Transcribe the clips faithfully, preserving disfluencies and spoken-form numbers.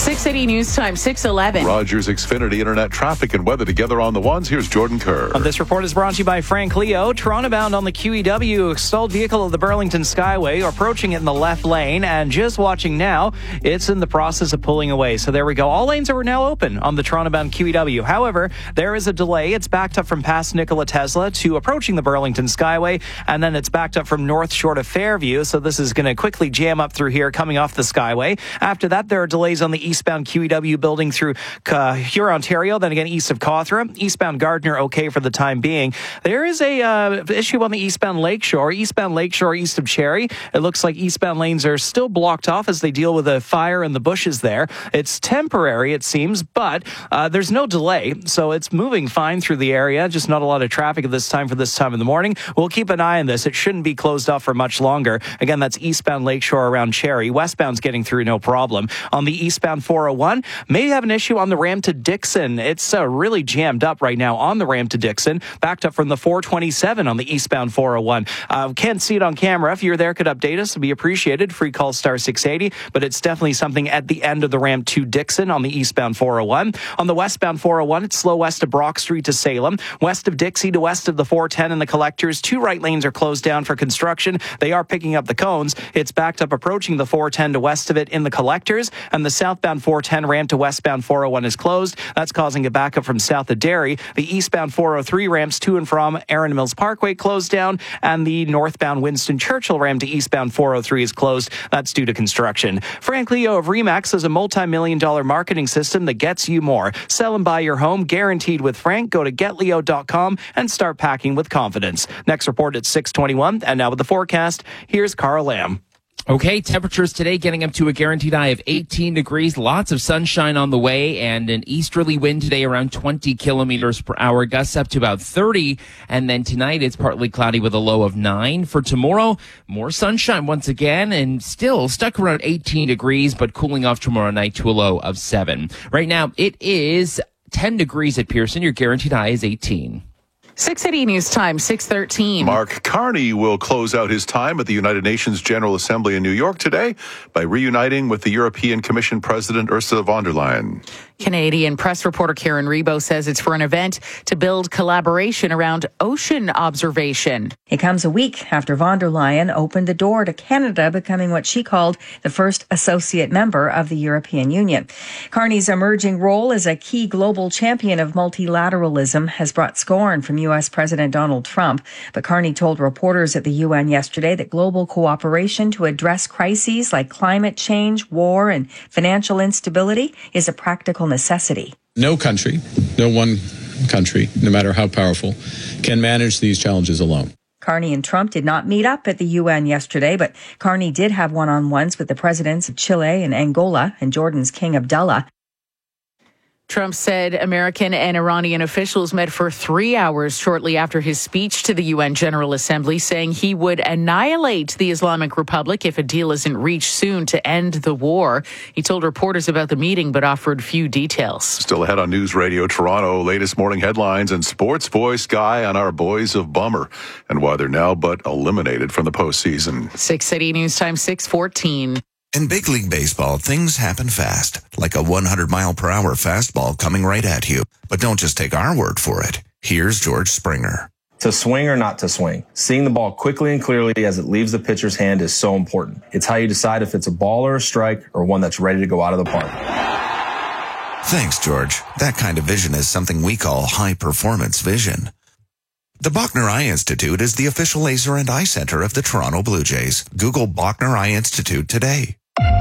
six eighty News Time, six eleven. Rogers Xfinity Internet traffic and weather together on the ones. Here's Jordan Kerr. This report is brought to you by Frank Leo. Toronto bound on the Q E W. Stalled vehicle of the Burlington Skyway, approaching it in the left lane. And just watching now, it's in the process of pulling away. So there we go. All lanes are now open on the Toronto bound Q E W. However, there is a delay. It's backed up from past Nikola Tesla to approaching the Burlington Skyway. And then it's backed up from north short of Fairview. So this is going to quickly jam up through here coming off the Skyway. After that, there are delays on the eastbound Q E W building through uh, Huron, Ontario, then again east of Cawthra. Eastbound Gardner, okay for the time being. There is a uh, issue on the eastbound Lakeshore. Eastbound Lakeshore, east of Cherry. It looks like eastbound lanes are still blocked off as they deal with a fire in the bushes there. It's temporary, it seems, but uh, there's no delay, so it's moving fine through the area. Just not a lot of traffic at this time for this time in the morning. We'll keep an eye on this. It shouldn't be closed off for much longer. Again, that's eastbound Lakeshore around Cherry. Westbound's getting through no problem. On the eastbound four oh one, may have an issue on the ramp to Dixon. It's uh, really jammed up right now on the ramp to Dixon, backed up from the four twenty-seven on the eastbound four oh one. Uh, can't see it on camera. If you're there, could update us. It'd be appreciated. Free call star six eighty, but it's definitely something at the end of the ramp to Dixon on the eastbound four oh one. On the westbound four oh one, it's slow west of Brock Street to Salem, west of Dixie to west of the four ten and the Collectors. Two right lanes are closed down for construction. They are picking up the cones. It's backed up approaching the four ten to west of it in the Collectors, and the southbound four ten ramp to westbound four oh one is closed. That's causing a backup from south of Derry. The eastbound four oh three ramps to and from Erin Mills Parkway closed down, and the northbound Winston Churchill ramp to eastbound four oh three is closed. That's due to construction. Frank Leo of Remax is a multi-million dollar marketing system that gets you more. Sell and buy your home guaranteed with Frank. Go to get leo dot com and start packing with confidence. Next report at six twenty-one, and now with the forecast, here's Carl Lamb. Okay, temperatures today getting up to a guaranteed high of eighteen degrees. Lots of sunshine on the way, and an easterly wind today around twenty kilometers per hour. Gusts up to about thirty. And then tonight it's partly cloudy with a low of nine. For tomorrow, more sunshine once again, and still stuck around eighteen degrees, but cooling off tomorrow night to a low of seven. Right now it is ten degrees at Pearson. Your guaranteed high is eighteen. six eighty News Time, six thirteen. Mark Carney will close out his time at the United Nations General Assembly in New York today by reuniting with the European Commission President Ursula von der Leyen. Canadian press reporter Karen Rebo says it's for an event to build collaboration around ocean observation. It comes a week after von der Leyen opened the door to Canada becoming what she called the first associate member of the European Union. Carney's emerging role as a key global champion of multilateralism has brought scorn from U S President Donald Trump. But Carney told reporters at the U N yesterday that global cooperation to address crises like climate change, war, and financial instability is a practical necessity. No country, no one country, no matter how powerful, can manage these challenges alone. Carney and Trump did not meet up at the U N yesterday, but Carney did have one-on-ones with the presidents of Chile and Angola and Jordan's King Abdullah. Trump said American and Iranian officials met for three hours shortly after his speech to the U N General Assembly, saying he would annihilate the Islamic Republic if a deal isn't reached soon to end the war. He told reporters about the meeting, but offered few details. Still ahead on News Radio Toronto, latest morning headlines and sports voice guy on our boys of Bummer and why they're now but eliminated from the postseason. six eighty News Time, six fourteen. In big league baseball, things happen fast, like a one hundred mile per hour fastball coming right at you. But don't just take our word for it. Here's George Springer. To swing or not to swing, seeing the ball quickly and clearly as it leaves the pitcher's hand is so important. It's how you decide if it's a ball or a strike or one that's ready to go out of the park. Thanks, George. That kind of vision is something we call high-performance vision. The Bachner Eye Institute is the official laser and eye center of the Toronto Blue Jays. Google Bachner Eye Institute today.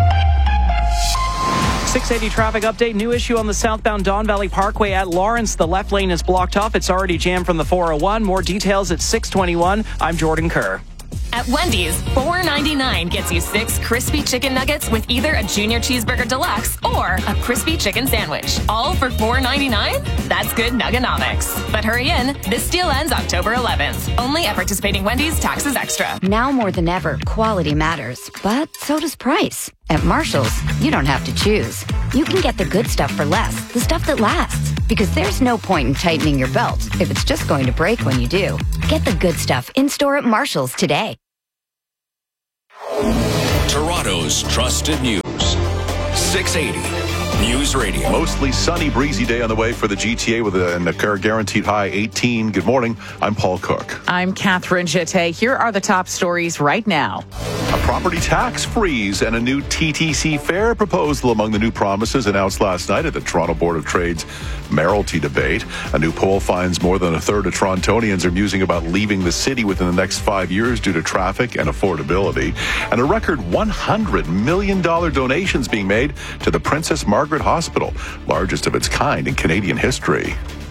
six eighty traffic update. New issue on the southbound Don Valley Parkway at Lawrence. The left lane is blocked off. It's already jammed from the four oh one. More details at six twenty-one. I'm Jordan Kerr. At Wendy's, four ninety-nine gets you six crispy chicken nuggets with either a junior cheeseburger deluxe or a crispy chicken sandwich. All for four ninety-nine? That's good nuggonomics. But hurry in. This deal ends October eleventh. Only at participating Wendy's, taxes extra. Now more than ever, quality matters, but so does price. At Marshall's, you don't have to choose. You can get the good stuff for less, the stuff that lasts. Because there's no point in tightening your belt if it's just going to break when you do. Get the good stuff in-store at Marshall's today. Toronto's Trusted News, six eighty. News Radio. Mostly sunny, breezy day on the way for the G T A with a, a guaranteed high eighteen. Good morning. I'm Paul Cook. I'm Catherine Jette. Here are the top stories right now. A property tax freeze and a new T T C fare proposal among the new promises announced last night at the Toronto Board of Trade's mayoralty debate. A new poll finds more than a third of Torontonians are musing about leaving the city within the next five years due to traffic and affordability. And a record one hundred million dollars donations being made to the Princess Margaret Hospital, largest of its kind in Canadian history.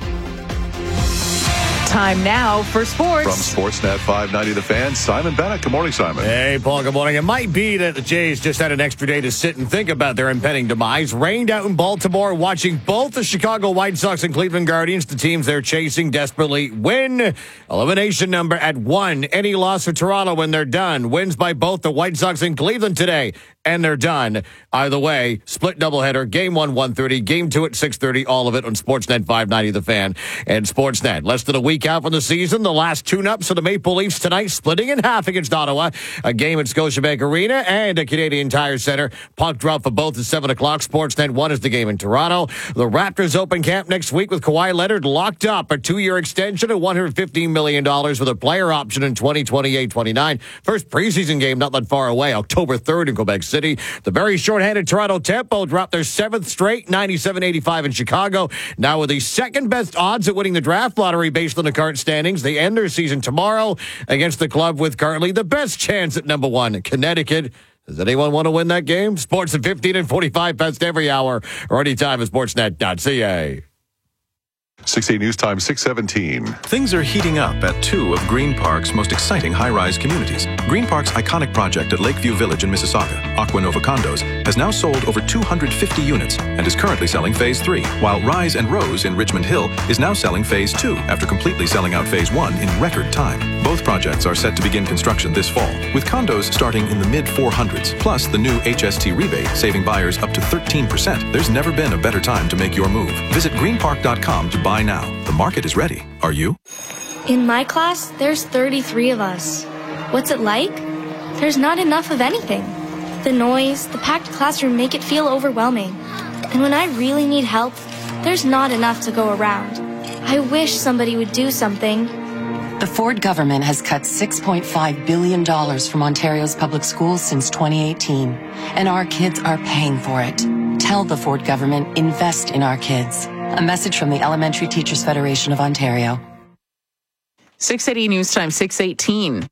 Time now for sports. From Sportsnet five ninety The Fan, Simon Bennett. Good morning, Simon. Hey, Paul, good morning. It might be that the Jays just had an extra day to sit and think about their impending demise. Rained out in Baltimore, watching both the Chicago White Sox and Cleveland Guardians, the teams they're chasing, desperately win. Elimination number at one. Any loss for Toronto when they're done. Wins by both the White Sox and Cleveland today, and they're done. Either way, split doubleheader. Game one, one thirty. Game two at six thirty. All of it on Sportsnet five ninety The Fan and Sportsnet. Less than a week out from the season. The last tune-ups of the Maple Leafs tonight, splitting in half against Ottawa. A game at Scotiabank Arena and a Canadian Tire Center. Puck drop for both at seven o'clock. Sportsnet one is the game in Toronto. The Raptors open camp next week with Kawhi Leonard locked up. A two-year extension at one hundred fifteen million dollars with a player option in twenty twenty-eight twenty-nine. First preseason game not that far away, October third in Quebec City. The very short-handed Toronto Tempo dropped their seventh straight, ninety-seven eighty-five in Chicago. Now with the second-best odds at winning the draft lottery based on the current standings. They end their season tomorrow against the club with currently the best chance at number one, Connecticut. Does anyone want to win that game? Sports at fifteen and forty-five past every hour or anytime at sportsnet dot c a. six eighty News Time, six seventeen. Things are heating up at two of Green Park's most exciting high-rise communities. Green Park's iconic project at Lakeview Village in Mississauga, Aquanova Condos, has now sold over two hundred fifty units and is currently selling Phase three, while Rise and Rose in Richmond Hill is now selling Phase two after completely selling out Phase one in record time. Both projects are set to begin construction this fall, with condos starting in the mid four hundreds, plus the new H S T rebate saving buyers up to thirteen percent. There's never been a better time to make your move. Visit green park dot com to buy now. The market is ready. Are you? In my class, there's thirty-three of us. What's it like? There's not enough of anything. The noise, the packed classroom make it feel overwhelming. And when I really need help, there's not enough to go around. I wish somebody would do something. The Ford government has cut six point five billion dollars from Ontario's public schools since twenty eighteen, and our kids are paying for it. Tell the Ford government, invest in our kids. A message from the Elementary Teachers Federation of Ontario. six eighty News Time, six eighteen.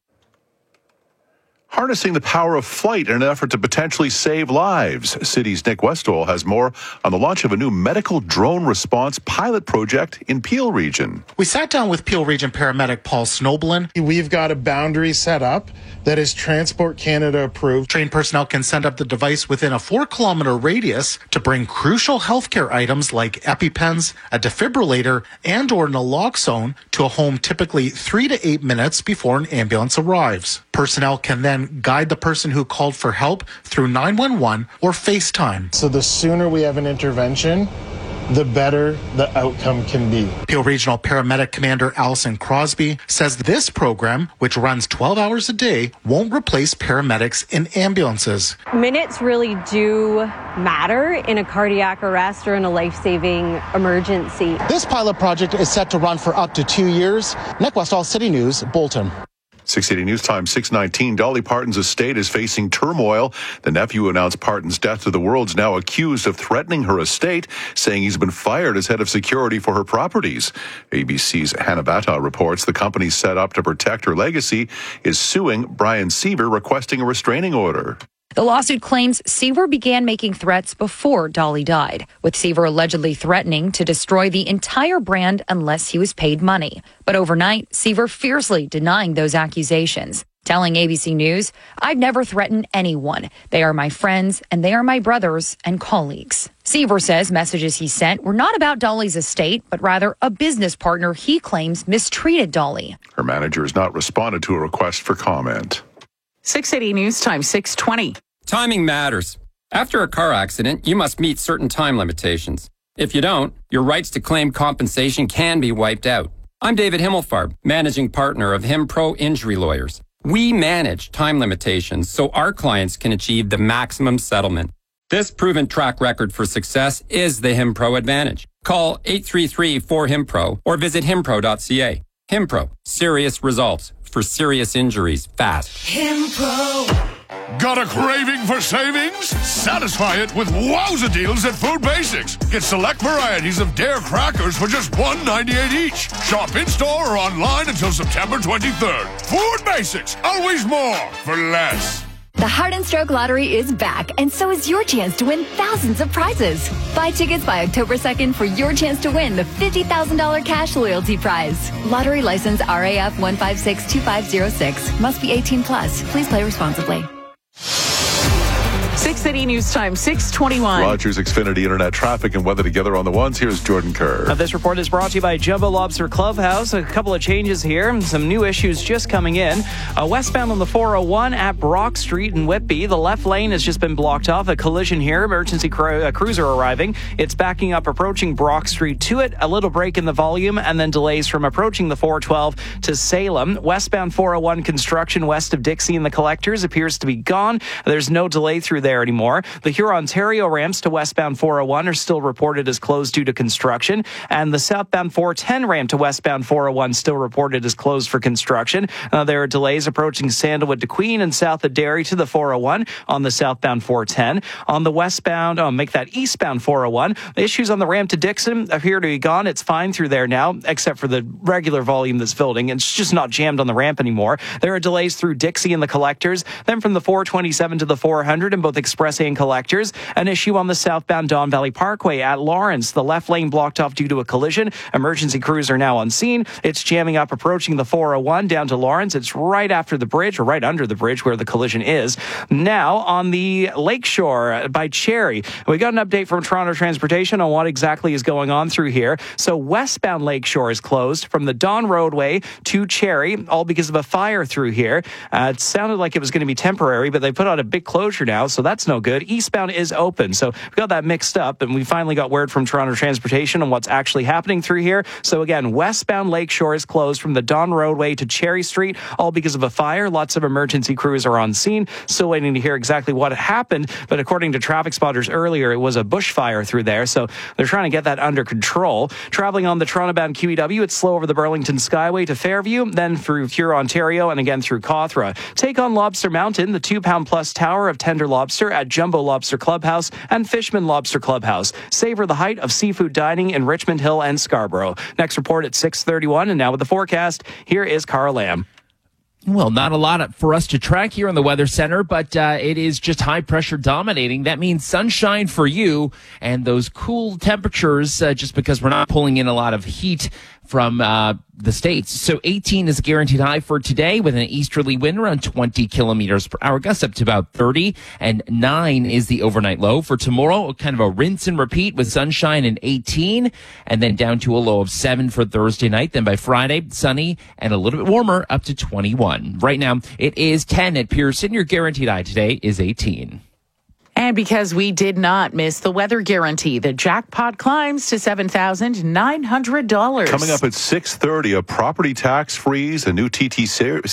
Harnessing the power of flight in an effort to potentially save lives. City's Nick Westall has more on the launch of a new medical drone response pilot project in Peel Region. We sat down with Peel Region paramedic Paul Snoblin. We've got a boundary set up that is Transport Canada approved. Trained personnel can send up the device within a four kilometer radius to bring crucial healthcare items like EpiPens, a defibrillator, and or naloxone to a home typically three to eight minutes before an ambulance arrives. Personnel can then guide the person who called for help through nine one one or FaceTime. So the sooner we have an intervention, the better the outcome can be. Peel Regional Paramedic Commander Allison Crosby says this program, which runs twelve hours a day, won't replace paramedics in ambulances. Minutes really do matter in a cardiac arrest or in a life-saving emergency. This pilot project is set to run for up to two years. Nick Westall, City News, Bolton. six eighty News Time, six nineteen. Dolly Parton's estate is facing turmoil. The nephew who announced Parton's death to the world is now accused of threatening her estate, saying he's been fired as head of security for her properties. A B C's Hannah Bata reports the company set up to protect her legacy is suing Brian Seaver, requesting a restraining order. The lawsuit claims Seaver began making threats before Dolly died, with Seaver allegedly threatening to destroy the entire brand unless he was paid money. But overnight, Seaver fiercely denying those accusations, telling A B C News, "I've never threatened anyone. They are my friends, and they are my brothers and colleagues." Seaver says messages he sent were not about Dolly's estate, but rather a business partner he claims mistreated Dolly. Her manager has not responded to a request for comment. six eighty News Time, six twenty. Timing matters. After a car accident, you must meet certain time limitations. If you don't, your rights to claim compensation can be wiped out. I'm David Himmelfarb, managing partner of Him Pro Injury Lawyers. We manage time limitations so our clients can achieve the maximum settlement. This proven track record for success is the HimPro Advantage. Call eight three three, four, H I M P R O or visit himpro dot c a. HimPro, serious results for serious injuries fast. HimPro. Got a craving for savings? Satisfy it with wowza deals at Food Basics. Get select varieties of Dare crackers for just one ninety-eight each. Shop in-store or online until September twenty-third. Food Basics, always more for less. The Heart and Stroke Lottery is back, and so is your chance to win thousands of prizes. Buy tickets by October second for your chance to win the fifty thousand dollars cash loyalty prize. Lottery license R A F one five six two five zero six. Must be eighteen plus. Please play responsibly. six thirty News Time, six twenty-one. Rogers Xfinity Internet traffic and weather together on the ones. Here's Jordan Kerr. Uh, this report is brought to you by Jumbo Lobster Clubhouse. A couple of changes here and some new issues just coming in. Uh, westbound on the four oh one at Brock Street in Whitby. The left lane has just been blocked off. A collision here. Emergency cru- uh, cruiser arriving. It's backing up approaching Brock Street to it. A little break in the volume and then delays from approaching the four twelve to Salem. Westbound four oh one construction west of Dixie and the Collectors appears to be gone. There's no delay through there anymore. The Huron-Ontario ramps to westbound four oh one are still reported as closed due to construction, and the southbound four ten ramp to westbound four oh one still reported as closed for construction. Uh, there are delays approaching Sandalwood to Queen and south of Derry to the four oh one on the southbound four ten. On the westbound, oh, make that eastbound four oh one. The issues on the ramp to Dixon appear to be gone. It's fine through there now, except for the regular volume that's building. It's just not jammed on the ramp anymore. There are delays through Dixie and the Collectors, then from the four twenty-seven to the four hundred in both Express and Collectors. An issue on the southbound Don Valley Parkway at Lawrence. The left lane blocked off due to a collision. Emergency crews are now on scene. It's jamming up approaching the four oh one down to Lawrence. It's right after the bridge, or right under the bridge where the collision is. Now on the Lakeshore by Cherry, we got an update from Toronto Transportation on what exactly is going on through here. So westbound Lakeshore is closed from the Don Roadway to Cherry, all because of a fire through here. Uh, it sounded like it was going to be temporary, but they put out a big closure now, so that's no good. Eastbound is open, so we got that mixed up, and we finally got word from Toronto Transportation on what's actually happening through here. So again, westbound Lakeshore is closed from the Don Roadway to Cherry Street, all because of a fire. Lots of emergency crews are on scene. Still waiting to hear exactly what happened, but according to traffic spotters earlier, it was a bushfire through there, so they're trying to get that under control. Traveling on the Toronto-bound Q E W, it's slow over the Burlington Skyway to Fairview, then through Huron-Ontario, and again through Cawthra. Take on Lobster Mountain, the two-pound plus tower of tender lobster at Jumbo Lobster Clubhouse and Fishman Lobster Clubhouse. Savor the height of seafood dining in Richmond Hill and Scarborough. Next report at six thirty-one, and now with the forecast, here is Carl Lamb. Well, not a lot for us to track here in the Weather Center, but uh, it is just high pressure dominating. That means sunshine for you and those cool temperatures uh, just because we're not pulling in a lot of heat from uh, the States. So eighteen is a guaranteed high for today with an easterly wind around twenty kilometers per hour, gusts up to about thirty, and nine is the overnight low. For tomorrow, kind of a rinse and repeat with sunshine and eighteen, and then down to a low of seven for Thursday night. Then by Friday, sunny and a little bit warmer up to twenty-one. Right now, it is ten at Pearson. Your guaranteed high today is eighteen. And because we did not miss the weather guarantee, the jackpot climbs to seven thousand nine hundred dollars. Coming up at six thirty, a property tax freeze, a new T T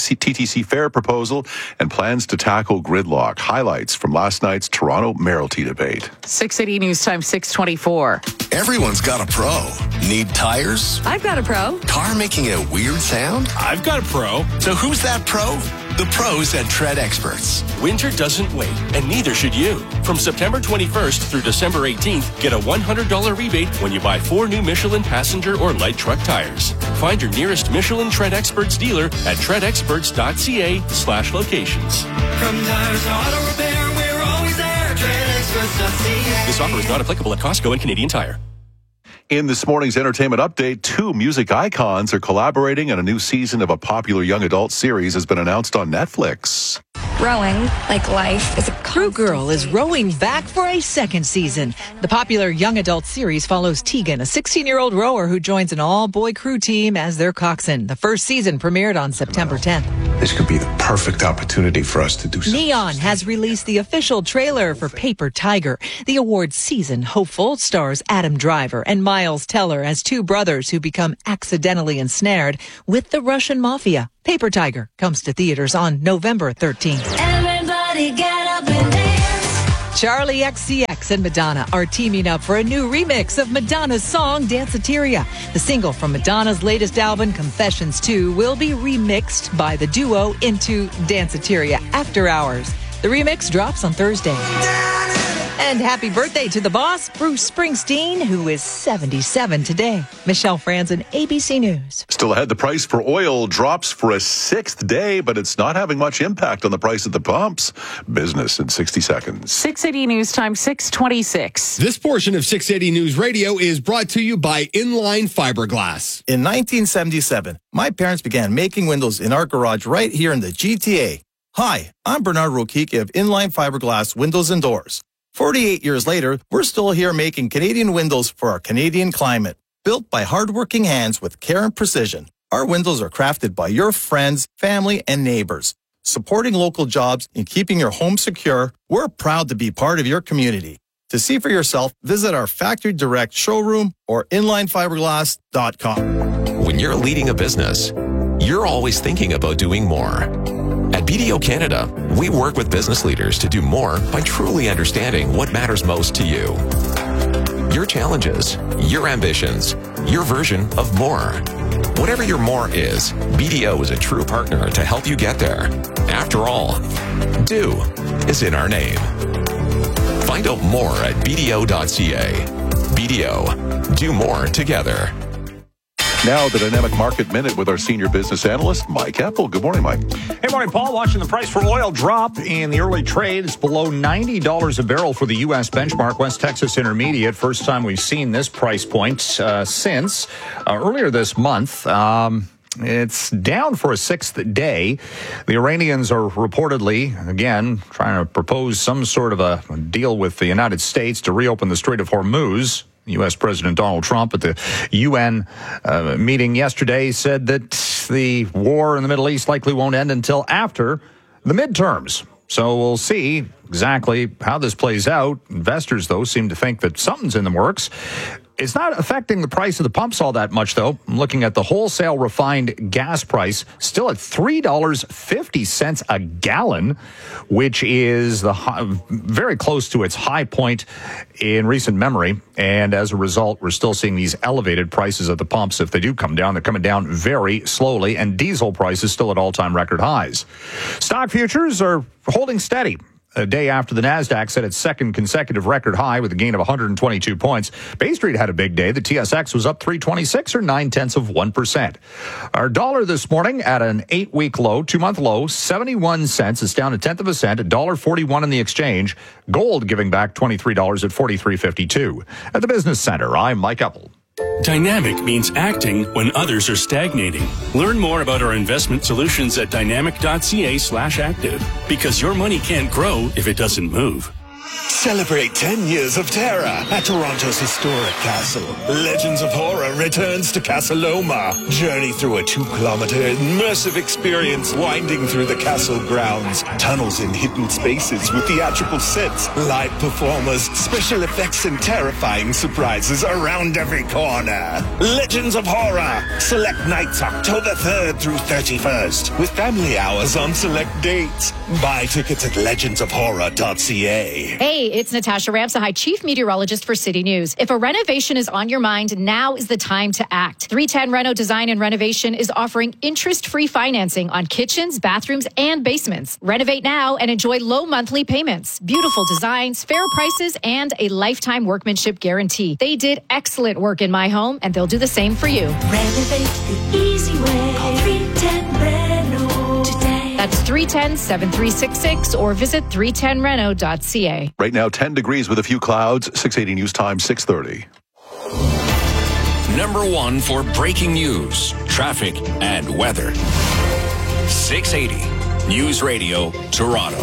C fare proposal, and plans to tackle gridlock. Highlights from last night's Toronto Mayoralty debate. six eighty News Time, six twenty-four. Everyone's got a pro. Need tires? I've got a pro. Car making a weird sound? I've got a pro. So who's that pro? The pros at Tread Experts. Winter doesn't wait, and neither should you. From September twenty-first through December eighteenth, get a one hundred dollars rebate when you buy four new Michelin passenger or light truck tires. Find your nearest Michelin Tread Experts dealer at treadexperts.ca slash locations. From tires to auto repair, we're always there. tread experts dot c a. This offer is not applicable at Costco and Canadian Tire. In this morning's entertainment update, two music icons are collaborating, and a new season of a popular young adult series has been announced on Netflix. Rowing, like life, is a Crew Girl is rowing back for a second season. The popular young adult series follows Tegan, a sixteen-year-old rower who joins an all-boy crew team as their coxswain. The first season premiered on September tenth. This could be the perfect opportunity for us to do something. Neon has released the official trailer for Paper Tiger. The awards season hopeful stars Adam Driver and Miles Teller as two brothers who become accidentally ensnared with the Russian mafia. Paper Tiger comes to theaters on November thirteenth. Everybody get up and dance. Charlie X C X and Madonna are teaming up for a new remix of Madonna's song Danceteria. The single from Madonna's latest album, Confessions two, will be remixed by the duo into Danceteria After Hours. The remix drops on Thursday. And happy birthday to the boss, Bruce Springsteen, who is seventy-seven today. Michelle Franzen, A B C News. Still ahead, the price for oil drops for a sixth day, but it's not having much impact on the price at the pumps. Business in sixty seconds. six eighty News Time, six twenty-six. This portion of six eighty News Radio is brought to you by Inline Fiberglass. In nineteen seventy-seven, my parents began making windows in our garage right here in the G T A. Hi, I'm Bernard Rokicki of Inline Fiberglass Windows and Doors. forty-eight years later, we're still here making Canadian windows for our Canadian climate. Built by hardworking hands with care and precision, our windows are crafted by your friends, family, and neighbors. Supporting local jobs and keeping your home secure, we're proud to be part of your community. To see for yourself, visit our Factory Direct showroom or inline fiberglass dot com. When you're leading a business, you're always thinking about doing more. At B D O Canada, we work with business leaders to do more by truly understanding what matters most to you. Your challenges, your ambitions, your version of more. Whatever your more is, B D O is a true partner to help you get there. After all, do is in our name. Find out more at b d o dot c a. B D O, do more together. Now, the Dynamic Market Minute with our senior business analyst, Mike Apple. Good morning, Mike. Hey, morning, Paul. Watching the price for oil drop in the early trade. It's below ninety dollars a barrel for the U S benchmark, West Texas Intermediate. First time we've seen this price point uh, since uh, earlier this month. Um, It's down for a sixth day. The Iranians are reportedly, again, trying to propose some sort of a deal with the United States to reopen the Strait of Hormuz. U S President Donald Trump at the U N uh, meeting yesterday said that the war in the Middle East likely won't end until after the midterms. So we'll see exactly how this plays out. Investors, though, seem to think that something's in the works. It's not affecting the price of the pumps all that much, though. I'm looking at the wholesale refined gas price, still at three dollars and fifty cents a gallon, which is the high, very close to its high point in recent memory. And as a result, we're still seeing these elevated prices at the pumps. If they do come down, they're coming down very slowly, and diesel prices still at all-time record highs. Stock futures are holding steady. A day after the NASDAQ set its second consecutive record high with a gain of one hundred twenty-two points. Bay Street had a big day. The T S X was up three twenty-six or nine tenths of one percent. Our dollar this morning at an eight-week low, two-month low, seventy-one cents. It's down a tenth of a cent, one dollar forty-one in the exchange. Gold giving back twenty-three dollars at forty-three fifty-two. At the Business Center, I'm Mike Apple. Dynamic means acting when others are stagnating. Learn more about our investment solutions at dynamic.ca slash active. Because your money can't grow if it doesn't move. Celebrate ten years of terror at Toronto's historic castle. Legends of Horror returns to Casa Loma. Journey through a two-kilometer immersive experience winding through the castle grounds. Tunnels in hidden spaces with theatrical sets, live performers, special effects, and terrifying surprises around every corner. Legends of Horror. Select nights October third through thirty-first with family hours on select dates. Buy tickets at legends of horror dot c a. Hey, it's Natasha Ramsahai, Chief Meteorologist for City News. If a renovation is on your mind, now is the time to act. three ten Reno Design and Renovation is offering interest-free financing on kitchens, bathrooms, and basements. Renovate now and enjoy low monthly payments, beautiful designs, fair prices, and a lifetime workmanship guarantee. They did excellent work in my home, and they'll do the same for you. Renovate the easy way. Call three ten Reno today. That's three one zero, seven three six six or visit three ten reno dot c a. Right now, ten degrees with a few clouds. six eighty News Time, six thirty. Number one for breaking news, traffic, and weather. six eighty News Radio, Toronto.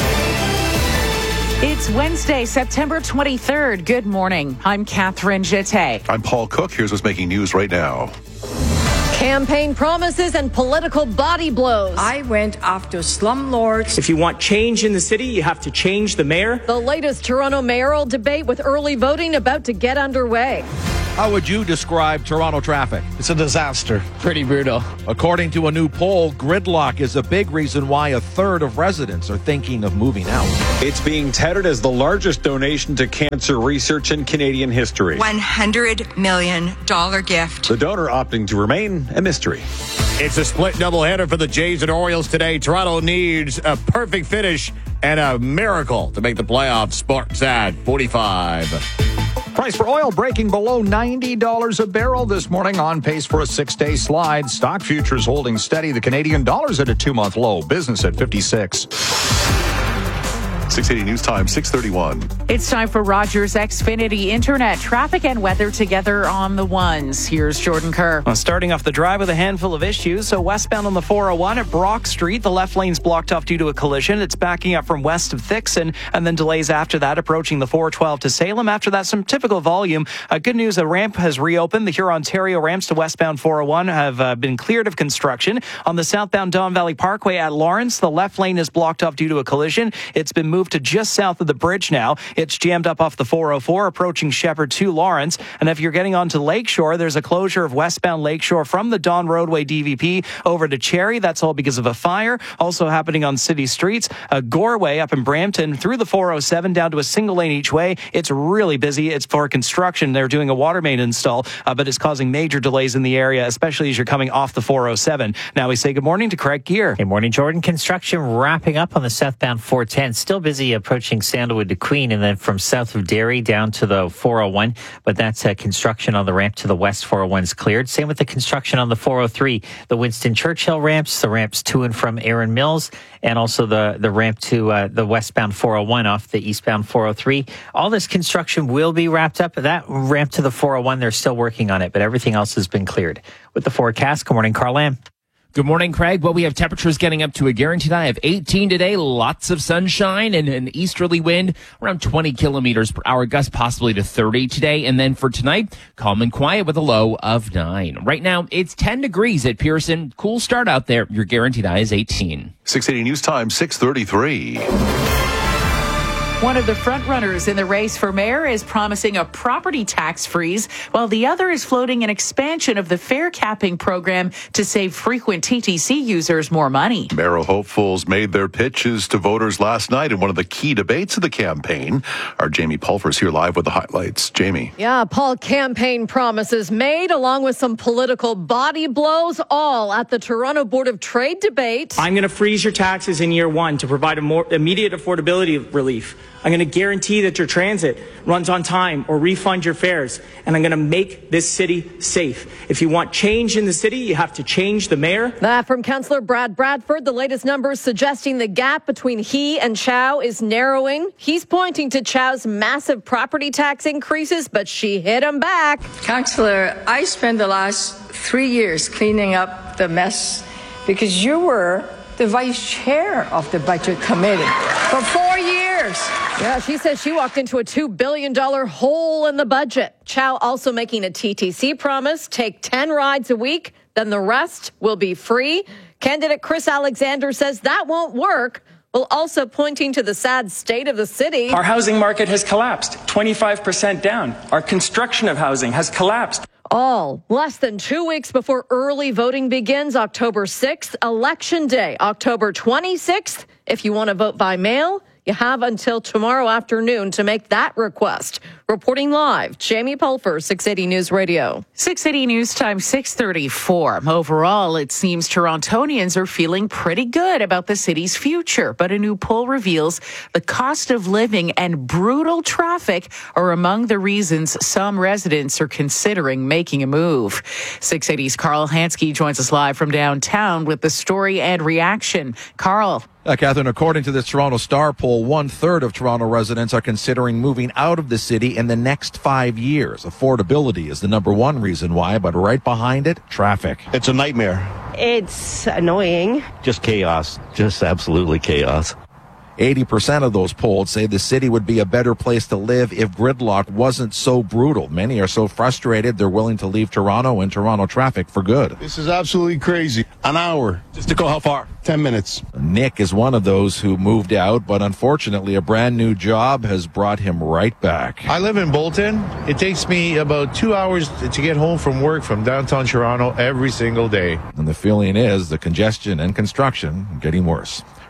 It's Wednesday, September twenty-third. Good morning. I'm Catherine Jeté. I'm Paul Cook. Here's what's making news right now. Campaign promises and political body blows. I went after slumlords. If you want change in the city, you have to change the mayor. The latest Toronto mayoral debate with early voting about to get underway. How would you describe Toronto traffic? It's a disaster. Pretty brutal. According to a new poll, gridlock is a big reason why a third of residents are thinking of moving out. It's being touted as the largest donation to cancer research in Canadian history. one hundred million dollars gift. The donor opting to remain a mystery. It's a split doubleheader for the Jays and Orioles today. Toronto needs a perfect finish and a miracle to make the playoffs. Sports at forty-five. Price for oil breaking below ninety dollars a barrel this morning, on pace for a six-day slide. Stock futures holding steady. The Canadian dollar's at a two-month low. Business at fifty-six. six eighty News Time, six thirty-one. It's time for Rogers Xfinity Internet. Traffic and weather together on the ones. Here's Jordan Kerr. Well, starting off the drive with a handful of issues. So westbound on the four oh one at Brock Street, the left lane's blocked off due to a collision. It's backing up from west of Thixon, and then delays after that approaching the four twelve to Salem. After that, some typical volume. Uh, good news, a ramp has reopened. The Huron-Ontario ramps to westbound four oh one have uh, been cleared of construction. On the southbound Don Valley Parkway at Lawrence, the left lane is blocked off due to a collision. It's been moved to just south of the bridge now. It's jammed up off the four oh four approaching Shepherd to Lawrence. And if you're getting onto Lakeshore, there's a closure of westbound Lakeshore from the Don Roadway D V P over to Cherry. That's all because of a fire. Also happening on city streets. Uh, Goreway up in Brampton through the four oh seven down to a single lane each way. It's really busy. It's for construction. They're doing a water main install, uh, but it's causing major delays in the area, especially as you're coming off the four oh seven. Now we say good morning to Craig Gear. Good morning, Jordan. Construction wrapping up on the southbound four ten. Still busy approaching Sandalwood to Queen, and then from south of Derry down to the four oh one. But that's uh, construction on the ramp to the west four oh one is cleared. Same with the construction on the four oh three. The Winston Churchill ramps, the ramps to and from Erin Mills, and also the, the ramp to uh, the westbound four oh one off the eastbound four oh three. All this construction will be wrapped up. That ramp to the four oh one, they're still working on it, but everything else has been cleared. With the forecast, good morning, Carl Lamb. Good morning, Craig. Well, we have temperatures getting up to a guaranteed high of eighteen today. Lots of sunshine and an easterly wind around twenty kilometers per hour, gust possibly to thirty today. And then for tonight, calm and quiet with a low of nine. Right now, it's ten degrees at Pearson. Cool start out there. Your guaranteed high is eighteen. six eighty News Time, six thirty-three. One of the frontrunners in the race for mayor is promising a property tax freeze, while the other is floating an expansion of the fare capping program to save frequent T T C users more money. Mayoral hopefuls made their pitches to voters last night in one of the key debates of the campaign. Our Jamie Pulver's here live with the highlights. Jamie. Yeah, Paul, campaign promises made along with some political body blows, all at the Toronto Board of Trade debate. I'm going to freeze your taxes in year one to provide a more immediate affordability relief. I'm going to guarantee that your transit runs on time or refund your fares. And I'm going to make this city safe. If you want change in the city, you have to change the mayor. That from Councillor Brad Bradford. The latest numbers suggesting the gap between he and Chow is narrowing. He's pointing to Chow's massive property tax increases, but she hit him back. Councillor, I spent the last three years cleaning up the mess because you were the vice chair of the budget committee for four years. Yeah, she says she walked into a two billion dollars hole in the budget. Chow also making a T T C promise, take ten rides a week, then the rest will be free. Candidate Chris Alexander says that won't work, while also pointing to the sad state of the city. Our housing market has collapsed, twenty-five percent down. Our construction of housing has collapsed. All less than two weeks before early voting begins, October sixth, Election Day, October twenty-sixth. If you want to vote by mail, you have until tomorrow afternoon to make that request. Reporting live, Jamie Pulver, six eighty News Radio. six eighty News Time, six thirty-four. Overall, it seems Torontonians are feeling pretty good about the city's future. But a new poll reveals the cost of living and brutal traffic are among the reasons some residents are considering making a move. six eighty's Carl Hansky joins us live from downtown with the story and reaction. Carl. Uh, Catherine, according to this Toronto Star poll, one-third of Toronto residents are considering moving out of the city in the next five years. Affordability is the number one reason why, but right behind it, traffic. It's a nightmare. It's annoying. Just chaos. Just absolutely chaos. eighty percent of those polled say the city would be a better place to live if gridlock wasn't so brutal. Many are so frustrated they're willing to leave Toronto and Toronto traffic for good. This is absolutely crazy. An hour. Just to go how far? Ten minutes. Nick is one of those who moved out, but unfortunately a brand new job has brought him right back. I live in Bolton. It takes me about two hours to get home from work from downtown Toronto every single day. And the feeling is the congestion and construction are getting worse.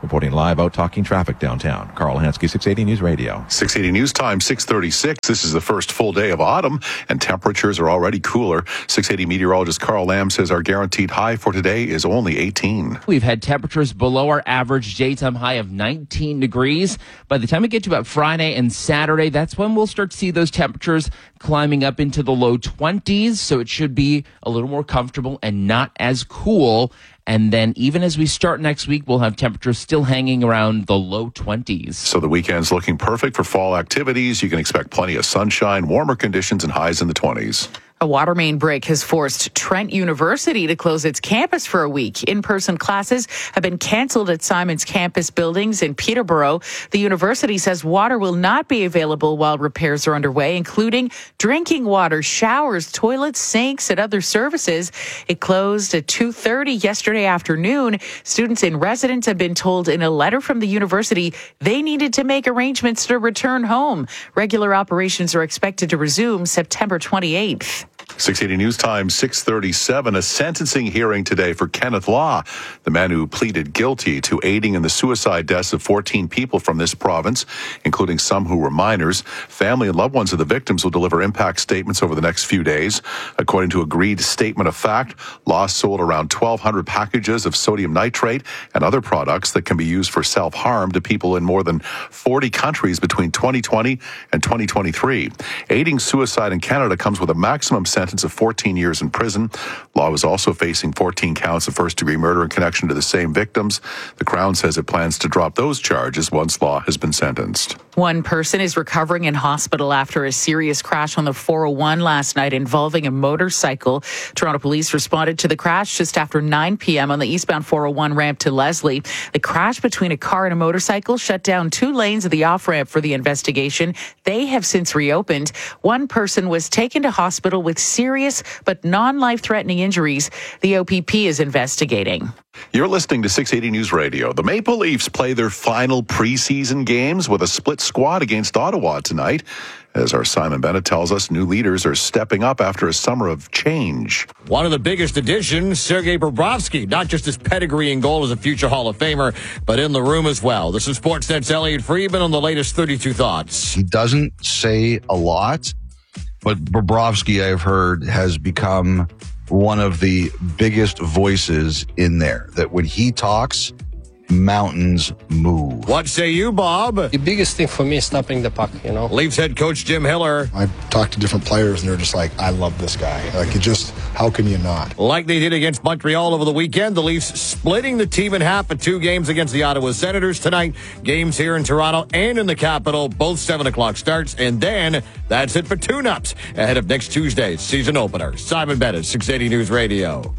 Reporting live out talking traffic downtown. Carl Hansky, six eighty News Radio. six eighty News Time, six thirty-six. This is the first full day of autumn, and temperatures are already cooler. six eighty meteorologist Carl Lamb says our guaranteed high for today is only eighteen. We've had temperatures below our average daytime high of nineteen degrees. By the time we get to about Friday and Saturday, that's when we'll start to see those temperatures climbing up into the low twenties. So it should be a little more comfortable and not as cool. And then even as we start next week, we'll have temperatures still hanging around the low twenties. So the weekend's looking perfect for fall activities. You can expect plenty of sunshine, warmer conditions, and highs in the twenties. A water main break has forced Trent University to close its campus for a week. In-person classes have been canceled at Simon's campus buildings in Peterborough. The university says water will not be available while repairs are underway, including drinking water, showers, toilets, sinks, and other services. It closed at two thirty yesterday afternoon. Students and residents have been told in a letter from the university they needed to make arrangements to return home. Regular operations are expected to resume September twenty-eighth. six eighty News Time, six thirty-seven. A sentencing hearing today for Kenneth Law, the man who pleaded guilty to aiding in the suicide deaths of fourteen people from this province, including some who were minors. Family and loved ones of the victims will deliver impact statements over the next few days. According to agreed statement of fact, Law sold around twelve hundred packages of sodium nitrate and other products that can be used for self-harm to people in more than forty countries between twenty twenty and twenty twenty-three. Aiding suicide in Canada comes with a maximum sentence of fourteen years in prison. Law was also facing fourteen counts of first-degree murder in connection to the same victims. The Crown says it plans to drop those charges once Law has been sentenced. One person is recovering in hospital after a serious crash on the four oh one last night involving a motorcycle. Toronto police responded to the crash just after nine p.m. on the eastbound four oh one ramp to Leslie. The crash between a car and a motorcycle shut down two lanes of the off-ramp for the investigation. They have since reopened. One person was taken to hospital with serious but non-life-threatening injuries. The O P P is investigating. You're listening to six eighty News Radio. The Maple Leafs play their final preseason games with a split squad against Ottawa tonight. As our Simon Bennett tells us, new leaders are stepping up after a summer of change. One of the biggest additions, Sergei Bobrovsky, not just his pedigree in goal as a future Hall of Famer, but in the room as well. This is Sportsnet's Elliot Friedman on the latest thirty-two Thoughts. He doesn't say a lot, but Bobrovsky, I've heard, has become one of the biggest voices in there. That when he talks, mountains move. What say you, Bob? The biggest thing for me is stopping the puck, you know. Leafs head coach Jim Hiller. I talked to different players, and they're just like, I love this guy. Like, it just, how can you not? Like they did against Montreal over the weekend, the Leafs splitting the team in half at two games against the Ottawa Senators tonight. Games here in Toronto and in the capital, both seven o'clock starts. And then that's it for tune-ups ahead of next Tuesday's season opener. Simon Bennett, six eighty News Radio.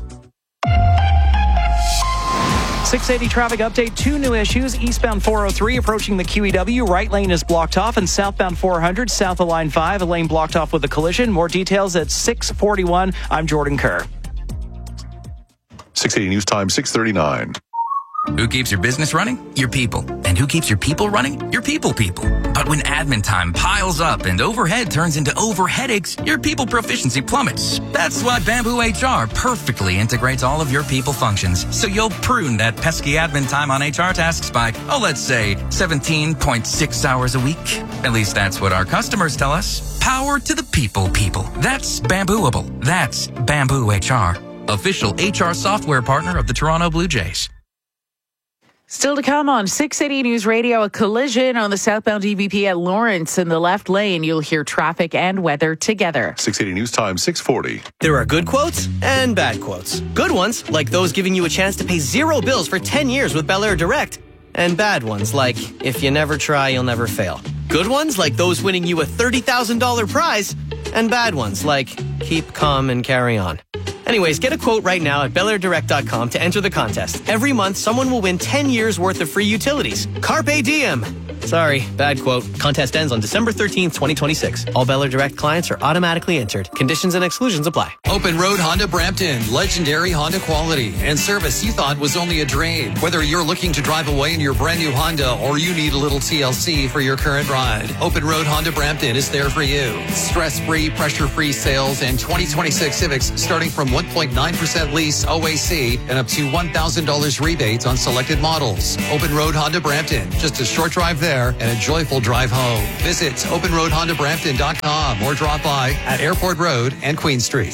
six eighty traffic update. Two new issues. Eastbound four oh three approaching the Q E W. Right lane is blocked off. And southbound four hundred, south of line five, a lane blocked off with a collision. More details at six forty-one. I'm Jordan Kerr. six eighty News Time, six thirty-nine. Who keeps your business running? Your people. And who keeps your people running? Your people people. But when admin time piles up and overhead turns into over headaches, your people proficiency plummets. That's why Bamboo H R perfectly integrates all of your people functions. So you'll prune that pesky admin time on H R tasks by, oh, let's say seventeen point six hours a week. At least that's what our customers tell us. Power to the people people. That's Bambooable. That's Bamboo H R. Official H R software partner of the Toronto Blue Jays. Still to come on six eighty News Radio, a collision on the southbound D V P at Lawrence in the left lane. You'll hear traffic and weather together. six eighty News Time, six forty. There are good quotes and bad quotes. Good ones, like those giving you a chance to pay zero bills for ten years with Bel Air Direct. And bad ones, like, if you never try, you'll never fail. Good ones, like those winning you a thirty thousand dollars prize. And bad ones, like, keep calm and carry on. Anyways, get a quote right now at Bel Air Direct dot com to enter the contest. Every month, someone will win ten years worth of free utilities. Carpe diem. Sorry, bad quote. Contest ends on December thirteenth, twenty twenty-six. All Bel Air Direct clients are automatically entered. Conditions and exclusions apply. Open Road Honda Brampton. Legendary Honda quality and service you thought was only a drain. Whether you're looking to drive away in your brand new Honda or you need a little T L C for your current ride, Open Road Honda Brampton is there for you. Stress-free, pressure-free sales and twenty twenty-six Civics starting from one point nine percent lease O A C and up to one thousand dollars rebates on selected models. Open Road Honda Brampton. Just a short drive there and a joyful drive home. Visit open road honda brampton dot com or drop by at Airport Road and Queen Street.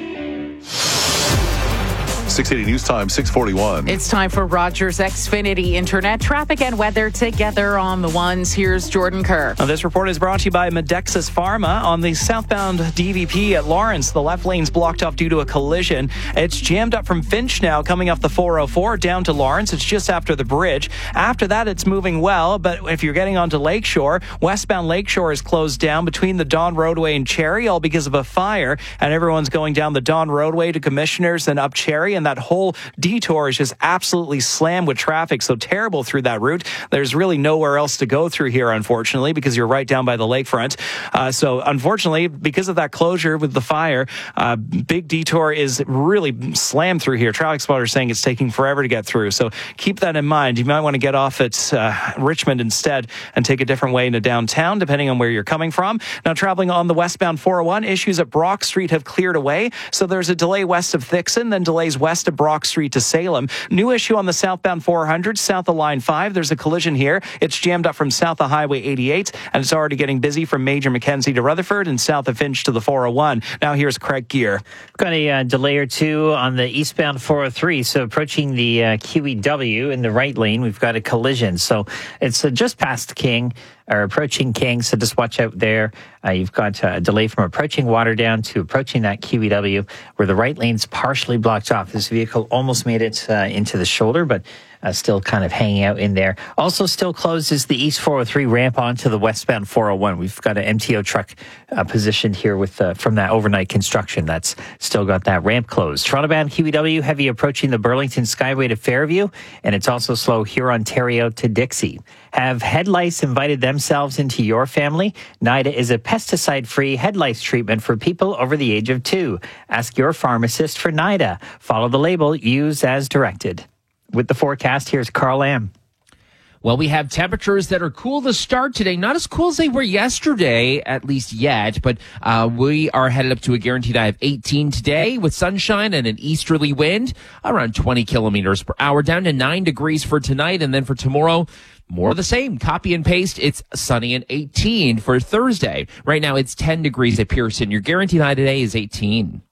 six eighty News Time, six forty-one. It's time for Rogers Xfinity Internet traffic and weather together on the ones. Here's Jordan Kerr. Now, this report is brought to you by Medexus Pharma. On the southbound D V P at Lawrence, the left lane's blocked off due to a collision. It's jammed up from Finch now, coming off the four oh four down to Lawrence. It's just after the bridge. After that, it's moving well, but if you're getting onto Lakeshore, westbound Lakeshore is closed down between the Don Roadway and Cherry, all because of a fire, and everyone's going down the Don Roadway to Commissioners and up Cherry, and that whole detour is just absolutely slammed with traffic, so terrible through that route. There's really nowhere else to go through here, unfortunately, because you're right down by the lakefront. Uh, so unfortunately, because of that closure with the fire, uh, big detour is really slammed through here. Traffic spotters saying it's taking forever to get through, so keep that in mind. You might want to get off at uh, Richmond instead and take a different way into downtown, depending on where you're coming from. Now, traveling on the westbound four oh one, issues at Brock Street have cleared away, so there's a delay west of Thixon, then delays west of Brock Street to Salem. New issue on the southbound four hundred, south of Line five. There's a collision here. It's jammed up from south of Highway eighty-eight, and it's already getting busy from Major Mackenzie to Rutherford and south of Finch to the four oh one. Now here's Craig Gear. Got a uh, delay or two on the eastbound four oh three. So approaching the uh, Q E W in the right lane, we've got a collision. So it's uh, just past King, or approaching King, so just watch out there. Uh, you've got a delay from approaching Waterdown to approaching that Q E W, where the right lane's partially blocked off. This vehicle almost made it uh, into the shoulder, but uh, still kind of hanging out in there. Also still closed is the East four oh three ramp onto the westbound four oh one. We've got an M T O truck uh, positioned here with uh, from that overnight construction that's still got that ramp closed. Toronto-bound Q E W, heavy approaching the Burlington Skyway to Fairview, and it's also slow here Ontario to Dixie. Have head lice invited themselves into your family? NIDA is a pesticide-free head lice treatment for people over the age of two. Ask your pharmacist for NIDA. Follow the label, use as directed. With the forecast, here's Carl Lamb. Well, we have temperatures that are cool to start today. Not as cool as they were yesterday, at least yet, but uh, we are headed up to a guaranteed high of eighteen today with sunshine and an easterly wind around twenty kilometers per hour, down to nine degrees for tonight. And then for tomorrow, more of the same. Copy and paste. It's sunny and eighteen for Thursday. Right now, it's ten degrees at Pearson. Your guaranteed high today is eighteen.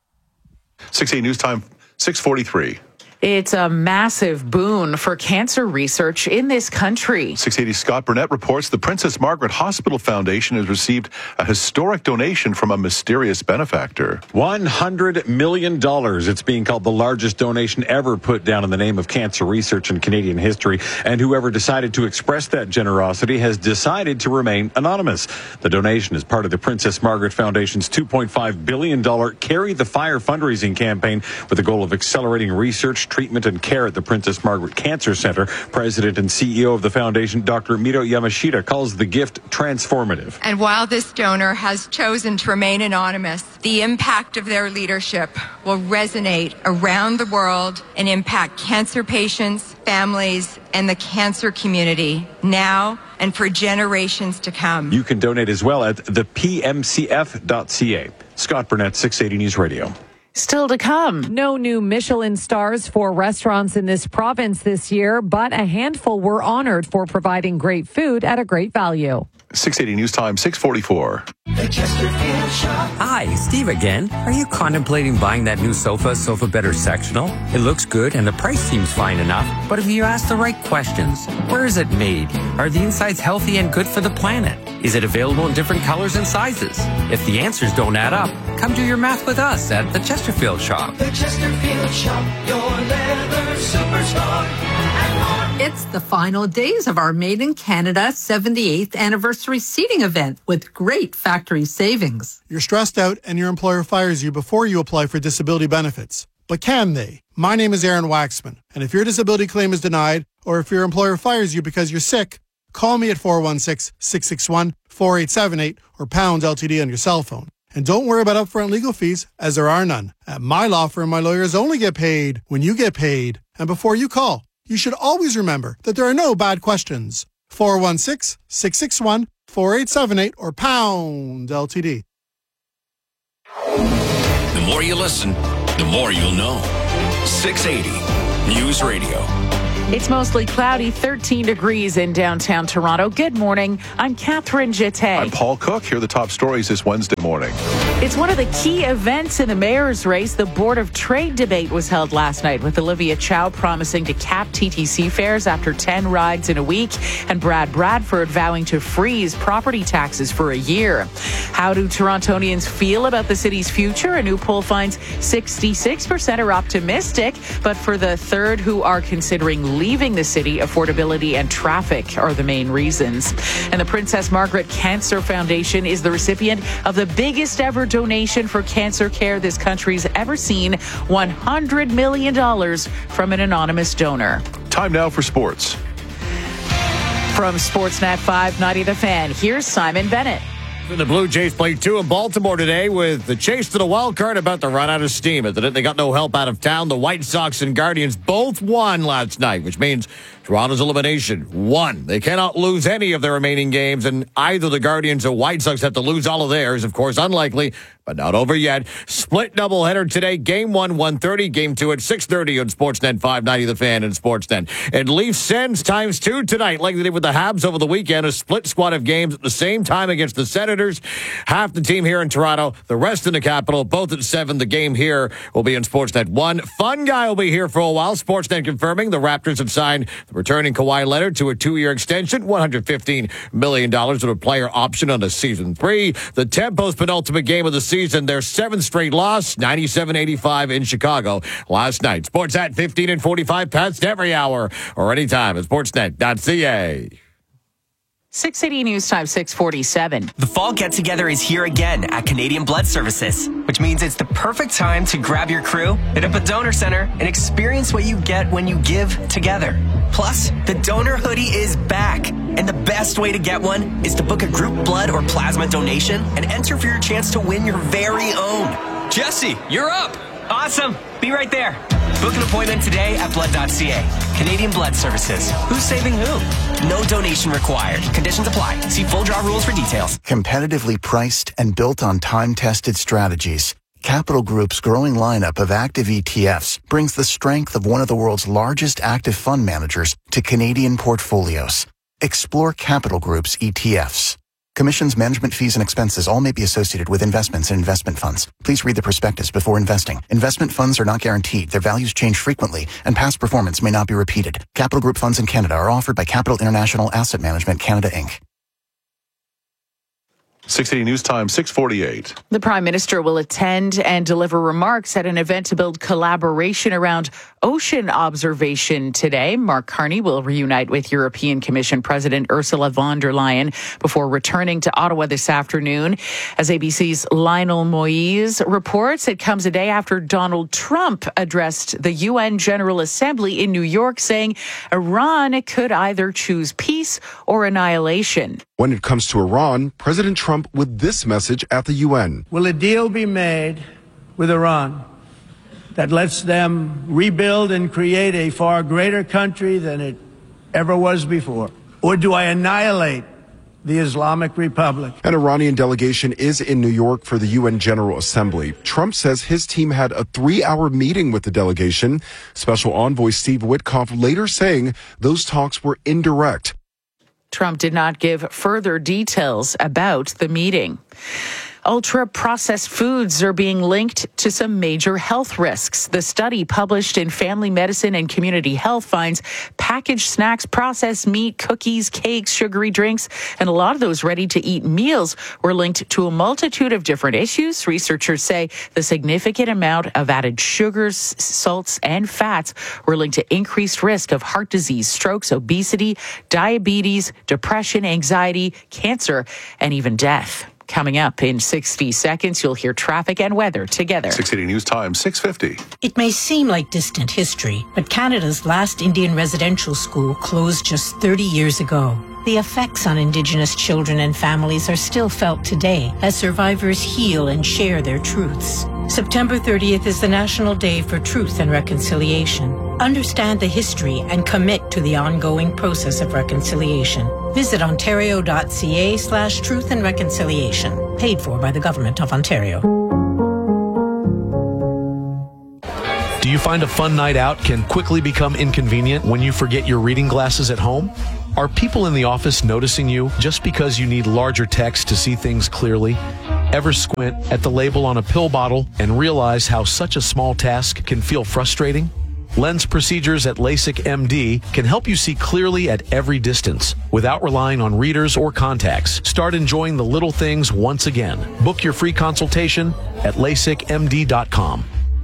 six eighty News Time, six forty-three. It's a massive boon for cancer research in this country. six eighty Scott Burnett reports the Princess Margaret Hospital Foundation has received a historic donation from a mysterious benefactor. one hundred million dollars. It's being called the largest donation ever put down in the name of cancer research in Canadian history. And whoever decided to express that generosity has decided to remain anonymous. The donation is part of the Princess Margaret Foundation's two point five billion dollars Carry the Fire fundraising campaign with the goal of accelerating research, treatment and care at the Princess Margaret Cancer Center. President and C E O of the foundation, Doctor Mito Yamashita, calls the gift transformative. And while this donor has chosen to remain anonymous, the impact of their leadership will resonate around the world and impact cancer patients, families, and the cancer community now and for generations to come. You can donate as well at the p m c f dot c a. Scott Burnett, six eighty News Radio. Still to come. No new Michelin stars for restaurants in this province this year, but a handful were honored for providing great food at a great value. six eighty News Time, six forty-four. Hi, Steve again. Are you contemplating buying that new sofa, Sofa Better Sectional? It looks good and the price seems fine enough, but if you ask the right questions, where is it made? Are the insides healthy and good for the planet? Is it available in different colors and sizes? If the answers don't add up, come do your math with us at the Chesterfield Shop. The Chesterfield Shop, your leather superstar. It's the final days of our Made in Canada seventy-eighth anniversary seating event with great factory savings. You're stressed out and your employer fires you before you apply for disability benefits. But can they? My name is Aaron Waxman, and if your disability claim is denied, or if your employer fires you because you're sick, Call me at four one six, six six one, four eight seven eight or pound L T D on your cell phone. And don't worry about upfront legal fees, as there are none. At my law firm, my lawyers only get paid when you get paid. And before you call, you should always remember that there are no bad questions. four one six, six six one, four eight seven eight or pound L T D. The more you listen, the more you'll know. six eighty News Radio. It's mostly cloudy, thirteen degrees in downtown Toronto. Good morning. I'm Catherine Jeté. I'm Paul Cook. Here are the top stories this Wednesday morning. It's one of the key events in the mayor's race. The Board of Trade debate was held last night with Olivia Chow promising to cap T T C fares after ten rides in a week and Brad Bradford vowing to freeze property taxes for a year. How do Torontonians feel about the city's future? A new poll finds sixty-six percent are optimistic, but for the third who are considering leaving the city, affordability and traffic are the main reasons. And the Princess Margaret Cancer Foundation is the recipient of the biggest ever donation for cancer care this country's ever seen, one hundred million dollars from an anonymous donor. Time now for sports. From Sportsnet five ninety The Fan, here's Simon Bennett. The Blue Jays played two in Baltimore today with the chase to the wild card about to run out of steam. They got no help out of town. The White Sox and Guardians both won last night, which means Toronto's elimination won. They cannot lose any of their remaining games, and either the Guardians or White Sox have to lose all of theirs. Of course, unlikely, but not over yet. Split doubleheader today. Game one, one thirty. Game two at six thirty on Sportsnet five ninety The Fan and Sportsnet. And Leafs Sens times two tonight, like they did with the Habs over the weekend. A split squad of games at the same time against the Senators. Half the team here in Toronto, the rest in the capital, both at seven. The game here will be on Sportsnet one. Fun Guy will be here for a while. Sportsnet confirming the Raptors have signed the returning Kawhi Leonard to a two-year extension, one hundred fifteen million dollars with a player option on the season three. The Tempo's penultimate game of the season, their seventh straight loss, ninety-seven eighty-five in Chicago last night. Sports at fifteen and forty-five past every hour or anytime at sportsnet dot c a. six eighty News Time, six forty-seven. The fall get-together is here again at Canadian Blood Services, which means it's the perfect time to grab your crew, hit up a donor center, and experience what you get when you give together. Plus, the donor hoodie is back, and the best way to get one is to book a group blood or plasma donation and enter for your chance to win your very own. Jesse, you're up. Awesome. Be right there. Book an appointment today at blood dot c a. Canadian Blood Services. Who's saving who? No donation required. Conditions apply. See full draw rules for details. Competitively priced and built on time-tested strategies, Capital Group's growing lineup of active E T Fs brings the strength of one of the world's largest active fund managers to Canadian portfolios. Explore Capital Group's E T Fs. Commissions, management fees, and expenses all may be associated with investments in investment funds. Please read the prospectus before investing. Investment funds are not guaranteed. Their values change frequently, and past performance may not be repeated. Capital Group funds in Canada are offered by Capital International Asset Management Canada, Incorporated. six eighty News Time, six forty-eight. The Prime Minister will attend and deliver remarks at an event to build collaboration around ocean observation today. Mark Carney will reunite with European Commission President Ursula von der Leyen before returning to Ottawa this afternoon. As A B C's Lionel Moise reports, it comes a day after Donald Trump addressed the U N General Assembly in New York, saying Iran could either choose peace or annihilation. When it comes to Iran, President Trump with this message at the U N. Will a deal be made with Iran that lets them rebuild and create a far greater country than it ever was before? Or do I annihilate the Islamic Republic? An Iranian delegation is in New York for the U N General Assembly. Trump says his team had a three-hour meeting with the delegation. Special Envoy Steve Witkoff later saying those talks were indirect. Trump did not give further details about the meeting. Ultra-processed foods are being linked to some major health risks. The study published in Family Medicine and Community Health finds packaged snacks, processed meat, cookies, cakes, sugary drinks, and a lot of those ready-to-eat meals were linked to a multitude of different issues. Researchers say the significant amount of added sugars, salts, and fats were linked to increased risk of heart disease, strokes, obesity, diabetes, depression, anxiety, cancer, and even death. Coming up in sixty seconds, you'll hear traffic and weather together. six eighty News Time, six fifty. It may seem like distant history, but Canada's last Indian residential school closed just thirty years ago. the effects on Indigenous children and families are still felt today as survivors heal and share their truths. September thirtieth is the National Day for Truth and Reconciliation. Understand the history and commit to the ongoing process of reconciliation. Visit ontario.ca slash truth and reconciliation. Paid for by the Government of Ontario. Do you find a fun night out can quickly become inconvenient when you forget your reading glasses at home? Are people in the office noticing you just because you need larger text to see things clearly? Ever squint at the label on a pill bottle and realize how such a small task can feel frustrating? Lens procedures at LASIK M D can help you see clearly at every distance without relying on readers or contacts. Start enjoying the little things once again. Book your free consultation at lasik m d dot com.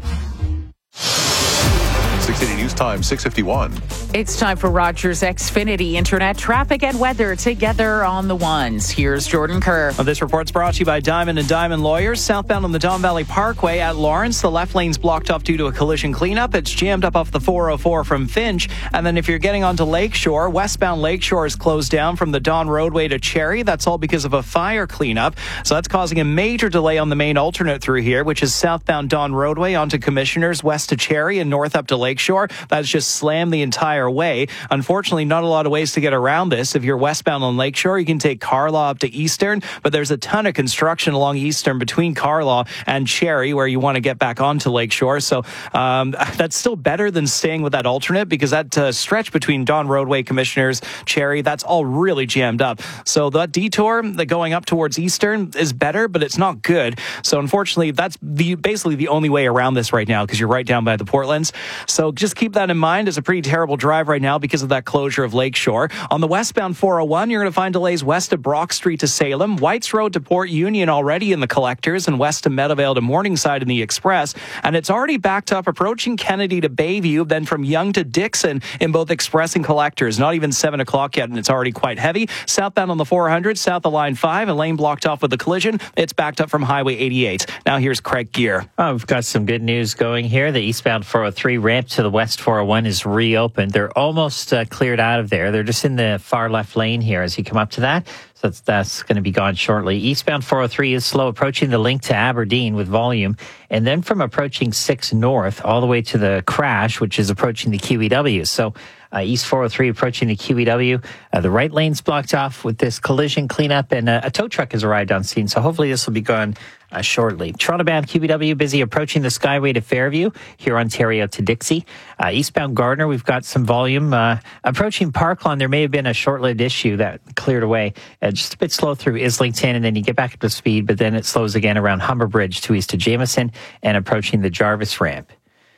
six eighty News Time, six fifty-one. It's time for Rogers Xfinity Internet traffic and weather together on the ones. Here's Jordan Kerr. Well, this report's brought to you by Diamond and Diamond Lawyers. Southbound on the Don Valley Parkway at Lawrence, the left lane's blocked off due to a collision cleanup. It's jammed up off the four oh four from Finch. And then if you're getting onto Lakeshore, westbound Lakeshore is closed down from the Don Roadway to Cherry. That's all because of a fire cleanup. So that's causing a major delay on the main alternate through here, which is southbound Don Roadway onto Commissioners, west to Cherry and north up to Lakeshore. That's just slammed the entire way. Unfortunately, not a lot of ways to get around this. If you're westbound on Lakeshore, you can take Carlaw up to Eastern, but there's a ton of construction along Eastern between Carlaw and Cherry where you want to get back onto Lakeshore. So um, that's still better than staying with that alternate because that uh, stretch between Don Roadway, Commissioners, Cherry, that's all really jammed up. So that detour that going up towards Eastern is better, but it's not good. So unfortunately, that's the basically the only way around this right now because you're right down by the Portlands. So just keep that in mind. It's a pretty terrible drive right now because of that closure of Lakeshore. On the westbound four oh one, you're going to find delays west of Brock Street to Salem, Whites Road to Port Union already in the collectors, and west of Meadowvale to Morningside in the Express. And it's already backed up approaching Kennedy to Bayview, then from Yonge to Dixon in both Express and collectors. Not even seven o'clock yet, and it's already quite heavy. Southbound on the four hundred, south of Line five, a lane blocked off with a collision. It's backed up from Highway eighty-eight. Now here's Craig Gear. Oh, we've got some good news going here. The eastbound four oh three ramp to the west four oh one is reopened. They're almost uh, cleared out of there. They're just in the far left lane here as you come up to that. So that's, that's going to be gone shortly. Eastbound four oh three is slow approaching the link to Aberdeen with volume. And then from approaching six north all the way to the crash, which is approaching the Q E W. So uh, East four oh three approaching the Q E W. Uh, the right lane's blocked off with this collision cleanup, and uh, a tow truck has arrived on scene. So hopefully this will be gone Uh, shortly. Toronto-bound Q B W busy approaching the Skyway to Fairview, here Ontario to Dixie. Uh, eastbound Gardner, we've got some volume. Uh, approaching Parklawn, there may have been a short-lived issue that cleared away. Uh, just a bit slow through Islington, and then you get back up to speed, but then it slows again around Humber Bridge to east to Jameson and approaching the Jarvis ramp.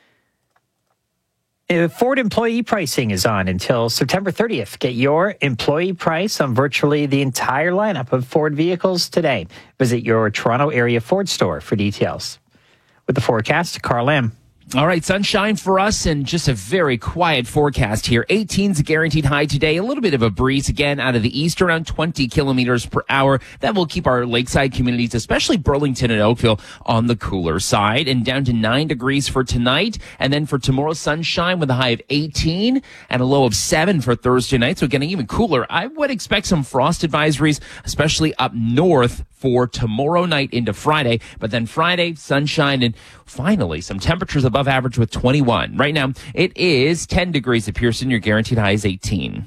Ford employee pricing is on until September thirtieth. Get your employee price on virtually the entire lineup of Ford vehicles today. Visit your Toronto area Ford store for details. With the forecast, Carl M. All right, sunshine for us and just a very quiet forecast here. eighteen's a guaranteed high today. A little bit of a breeze again out of the east, around twenty kilometers per hour. That will keep our lakeside communities, especially Burlington and Oakville, on the cooler side. And down to nine degrees for tonight. And then for tomorrow, sunshine with a high of eighteen and a low of seven for Thursday night. So getting even cooler. I would expect some frost advisories, especially up north for tomorrow night into Friday. But then Friday, sunshine, and finally some temperatures above average with twenty-one. Right now, it is ten degrees at Pearson. Your guaranteed high is eighteen.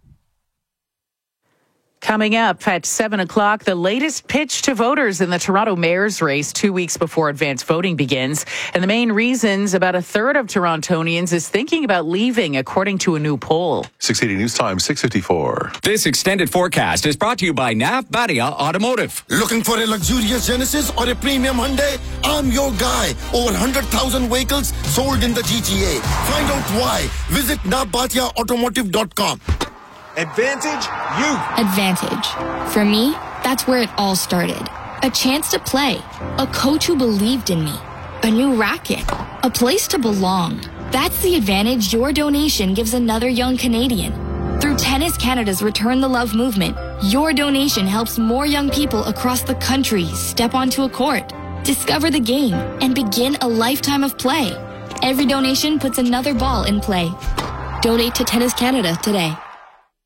Coming up at seven o'clock, the latest pitch to voters in the Toronto mayor's race two weeks before advance voting begins. And the main reasons about a third of Torontonians is thinking about leaving, according to a new poll. six eighty News Time, six fifty-four. This extended forecast is brought to you by Nav Badia Automotive. Looking for a luxurious Genesis or a premium Hyundai? I'm your guy. Over one hundred thousand vehicles sold in the G T A. Find out why. Visit nav badia automotive dot com. Advantage Youth. Advantage. For me, that's where it all started. A chance to play. A coach who believed in me. A new racket. A place to belong. That's the advantage your donation gives another young Canadian. Through Tennis Canada's Return the Love movement, your donation helps more young people across the country step onto a court, discover the game, and begin a lifetime of play. Every donation puts another ball in play. Donate to Tennis Canada today.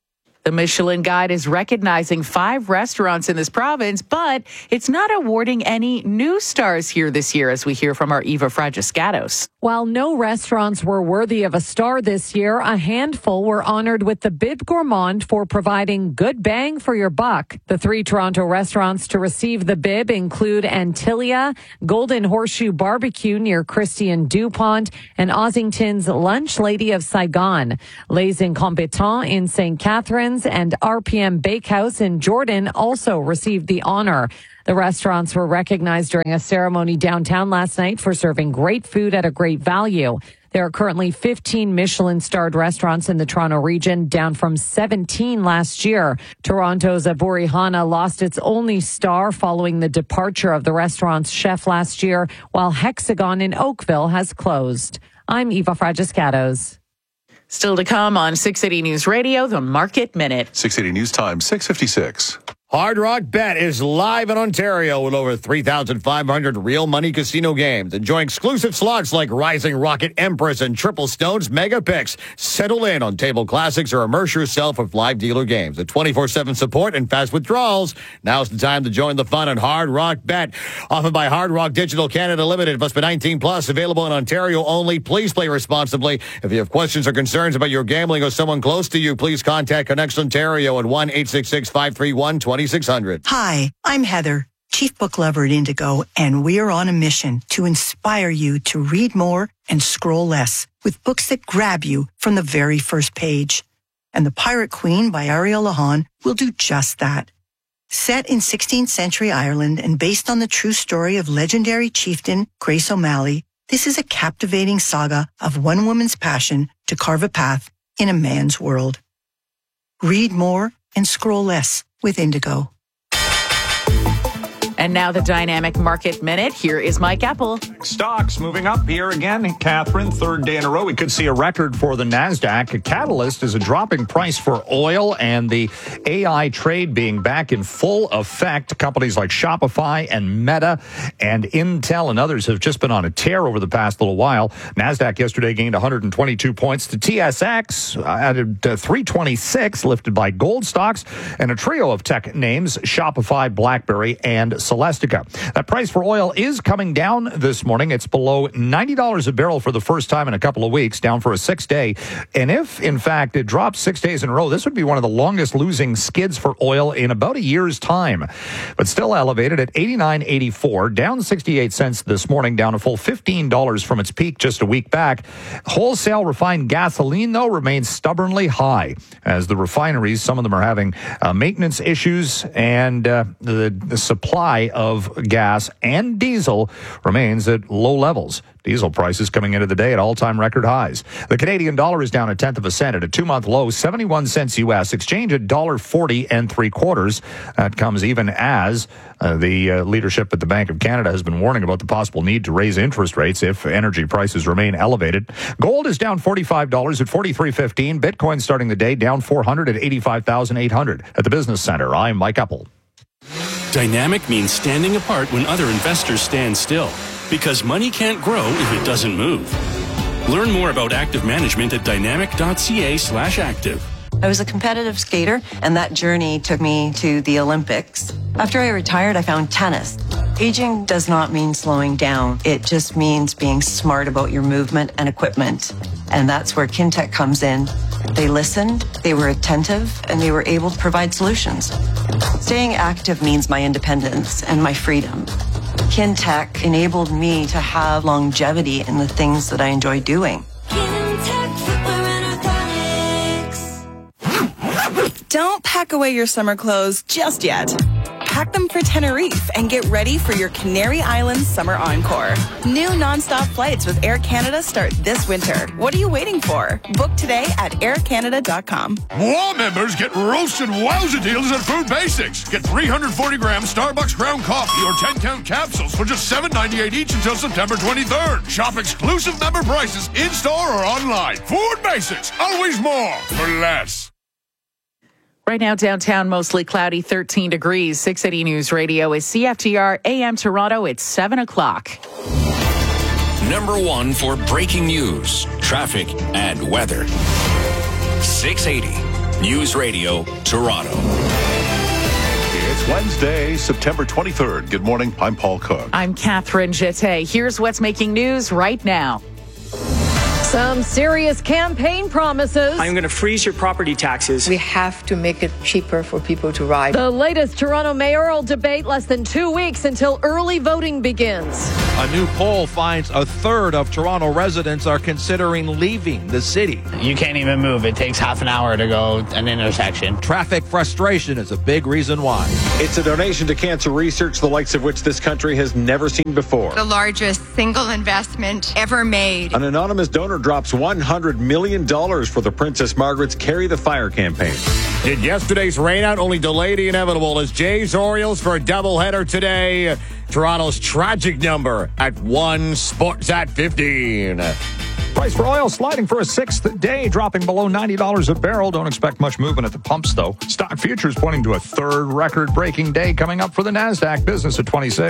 The Michelin Guide is recognizing five restaurants in this province, but it's not awarding any new stars here this year, as we hear from our Eva Fragiscatos. While no restaurants were worthy of a star this year, a handful were honored with the Bib Gourmand for providing good bang for your buck. The three Toronto restaurants to receive the Bib include Antilia, Golden Horseshoe Barbecue near Christian Dupont, and Ossington's Lunch Lady of Saigon. Les Incompetents in Saint Catharines and R P M Bakehouse in Jordan also received the honor. The restaurants were recognized during a ceremony downtown last night for serving great food at a great value. There are currently fifteen Michelin-starred restaurants in the Toronto region, down from seventeen last year. Toronto's Aburi Hana lost its only star following the departure of the restaurant's chef last year, while Hexagon in Oakville has closed. I'm Eva Fragiscatos. Still to come on six eighty News Radio, the Market Minute. six eighty News Time, six fifty-six. Hard Rock Bet is live in Ontario with over three thousand five hundred real money casino games. Enjoy exclusive slots like Rising Rocket Empress and Triple Stones Mega Picks. Settle in on table classics or immerse yourself with live dealer games. With twenty-four seven support and fast withdrawals, now's the time to join the fun on Hard Rock Bet. Offered by Hard Rock Digital Canada Limited. Must be nineteen plus. Available in Ontario only. Please play responsibly. If you have questions or concerns about your gambling or someone close to you, please contact Connects Ontario at one eight six six, five three one, two six zero zero. Hi, I'm Heather, Chief Book Lover at Indigo, and we're on a mission to inspire you to read more and scroll less with books that grab you from the very first page. And The Pirate Queen by Ariel Lahan will do just that. Set in sixteenth century Ireland and based on the true story of legendary chieftain Grace O'Malley, this is a captivating saga of one woman's passion to carve a path in a man's world. Read more and scroll less with Indigo. And now the Dynamic Market Minute. Here is Mike Apple. Stocks moving up here again, Catherine. Third day in a row, we could see a record for the NASDAQ. A catalyst is a dropping price for oil and the A I trade being back in full effect. Companies like Shopify and Meta and Intel and others have just been on a tear over the past little while. NASDAQ yesterday gained one hundred twenty-two points. The T S X added uh, three twenty-six, lifted by gold stocks and a trio of tech names, Shopify, BlackBerry, and Celestica. That price for oil is coming down this morning. It's below ninety dollars a barrel for the first time in a couple of weeks, down for a six-day. And if, in fact, it drops six days in a row, this would be one of the longest losing skids for oil in about a year's time. But still elevated at eighty-nine eighty-four, down sixty-eight cents this morning, down a full fifteen dollars from its peak just a week back. Wholesale refined gasoline, though, remains stubbornly high as the refineries, some of them are having uh, maintenance issues, and uh, the, the supply of gas and diesel remains at low levels. Diesel prices coming into the day at all-time record highs. The Canadian dollar is down a tenth of a cent at a two-month low, seventy-one cents U S. Exchange at one dollar forty and three quarters. That comes even as uh, the uh, leadership at the Bank of Canada has been warning about the possible need to raise interest rates if energy prices remain elevated. Gold is down forty-five dollars at forty-three fifteen. Bitcoin starting the day down four hundred at eighty-five thousand eight hundred. At the Business Center, I'm Mike Apple. Dynamic means standing apart when other investors stand still, because money can't grow if it doesn't move. Learn more about active management at dynamic.ca slash active. I was a competitive skater, and that journey took me to the Olympics. After I retired, I found tennis. Aging does not mean slowing down. It just means being smart about your movement and equipment. And that's where Kintec comes in. They listened, they were attentive, and they were able to provide solutions. Staying active means my independence and my freedom. Kintec enabled me to have longevity in the things that I enjoy doing. Don't pack away your summer clothes just yet. Pack them for Tenerife and get ready for your Canary Islands Summer Encore. New nonstop flights with Air Canada start this winter. What are you waiting for? Book today at air canada dot com. More members get roasted wowza deals at Food Basics. Get three hundred forty gram Starbucks ground coffee or ten count capsules for just seven ninety-eight each until September twenty-third. Shop exclusive member prices in-store or online. Food Basics, always more for less. Right now, downtown, mostly cloudy, thirteen degrees. six eighty News Radio is C F T R A M Toronto. It's seven o'clock. Number one for breaking news, traffic, and weather. six eighty. News Radio, Toronto. It's Wednesday, September twenty-third. Good morning. I'm Paul Cook. I'm Catherine Jette. Here's what's making news right now. Some serious campaign promises. I'm going to freeze your property taxes. We have to make it cheaper for people to ride. The latest Toronto mayoral debate less than two weeks until early voting begins. A new poll finds a third of Toronto residents are considering leaving the city. You can't even move. It takes half an hour to go an intersection. Traffic frustration is a big reason why. It's a donation to cancer research, the likes of which this country has never seen before. The largest single investment ever made. An anonymous donor drops one hundred million dollars for the Princess Margaret's Carry the Fire campaign. Did yesterday's rainout only delay the inevitable as Jays Orioles for a doubleheader today? Toronto's tragic number at one, Sports at fifteen. Price for oil sliding for a sixth day, dropping below ninety dollars a barrel. Don't expect much movement at the pumps, though. Stock futures pointing to a third record-breaking day coming up for the NASDAQ. Business at twenty-six.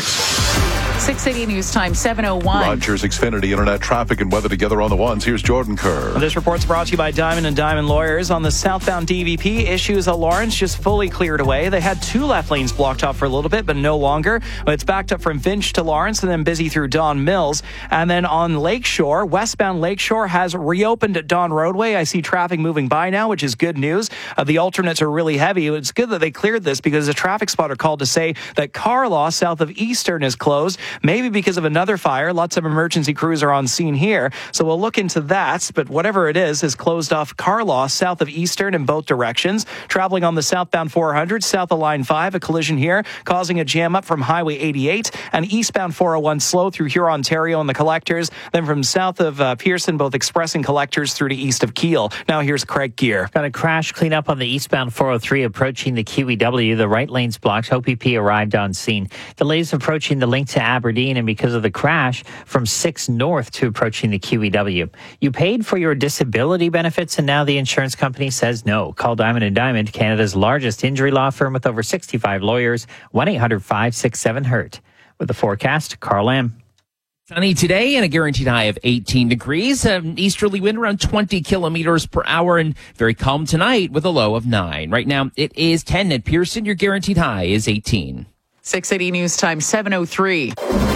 six eighty News Time, seven oh one. Rogers Xfinity Internet traffic and weather together on the ones. Here's Jordan Kerr. This report's brought to you by Diamond and Diamond Lawyers. On the southbound D V P, issues at Lawrence just fully cleared away. They had two left lanes blocked off for a little bit, but no longer. It's backed up from Finch to Lawrence and then busy through Don Mills. And then on Lakeshore, westbound Lakeshore has reopened at Don Roadway. I see traffic moving by now, which is good news. Uh, the alternates are really heavy. It's good that they cleared this because a traffic spotter called to say that Carlaw south of Eastern is closed, maybe because of another fire. Lots of emergency crews are on scene here, so we'll look into that. But whatever it is, has closed off Carlaw south of Eastern in both directions. Traveling on the southbound four hundred, south of Line five, a collision here causing a jam up from Highway eighty-eight, and eastbound four oh one slow through Huron, Ontario and the collectors. Then from south of uh, Pearson, both express and collectors through to east of Kiel. Now here's Craig Gear. Got a crash cleanup on the eastbound four oh three approaching the Q E W. The right lane's blocked. O P P arrived on scene. Delays approaching the link to Aberdeen, and because of the crash from six north to approaching the Q E W. You paid for your disability benefits, and now the insurance company says no. Call Diamond and Diamond, Canada's largest injury law firm with over sixty-five lawyers. one eight hundred five six seven hurt. With the forecast, Carl Lamb. Sunny today and a guaranteed high of eighteen degrees. An easterly wind around twenty kilometers per hour, and very calm tonight with a low of nine. Right now it is ten at Pearson. Your guaranteed high is eighteen. six eighty News Time, seven oh three.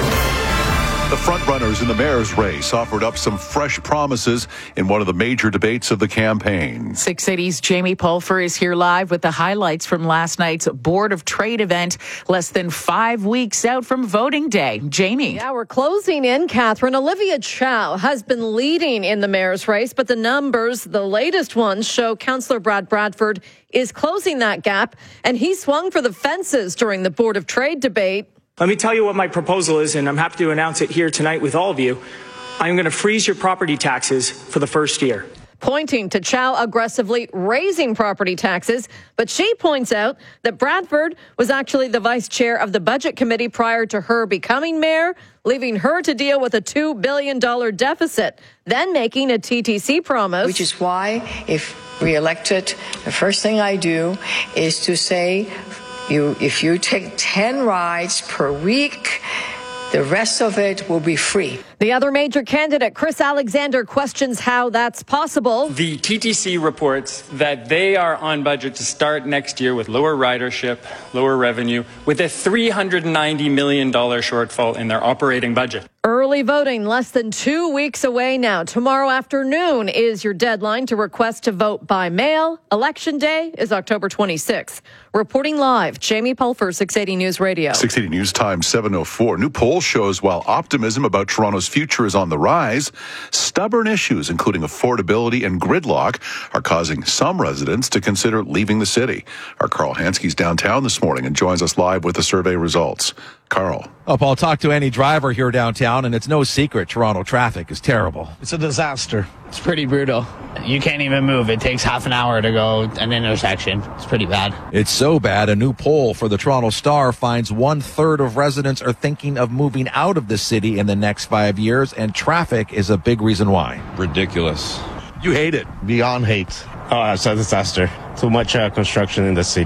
The frontrunners in the mayor's race offered up some fresh promises in one of the major debates of the campaign. six eighty's Jamie Pulfer is here live with the highlights from last night's Board of Trade event, less than five weeks out from voting day. Jamie. Yeah, we're closing in, Catherine. Olivia Chow has been leading in the mayor's race, but the numbers, the latest ones, show Councillor Brad Bradford is closing that gap, and he swung for the fences during the Board of Trade debate. Let me tell you what my proposal is, and I'm happy to announce it here tonight with all of you. I'm going to freeze your property taxes for the first year. Pointing to Chow aggressively raising property taxes, but she points out that Bradford was actually the vice chair of the Budget Committee prior to her becoming mayor, leaving her to deal with a two billion dollars deficit, then making a T T C promise. Which is why, if re-elected, the first thing I do is to say, You, if you take ten rides per week, the rest of it will be free. The other major candidate, Chris Alexander, questions how that's possible. The T T C reports that they are on budget to start next year with lower ridership, lower revenue, with a three hundred ninety million dollars shortfall in their operating budget. Early voting less than two weeks away now. Tomorrow afternoon is your deadline to request to vote by mail. Election day is October twenty-sixth. Reporting live, Jamie Pulfer, six eighty News Radio. six eighty News Time, seven oh four. New poll shows while optimism about Toronto's future is on the rise, stubborn issues, including affordability and gridlock, are causing some residents to consider leaving the city. Our Carl Hansky's downtown this morning and joins us live with the survey results. Carl. Up, I'll talk to any driver here downtown, and it's no secret Toronto traffic is terrible. It's a disaster. It's pretty brutal. You can't even move. It takes half an hour to go an intersection. It's pretty bad. It's so bad, a new poll for the Toronto Star finds one-third of residents are thinking of moving out of the city in the next five years, and traffic is a big reason why. Ridiculous. You hate it. Beyond hate. Oh, it's a disaster. Too much uh, construction in the city.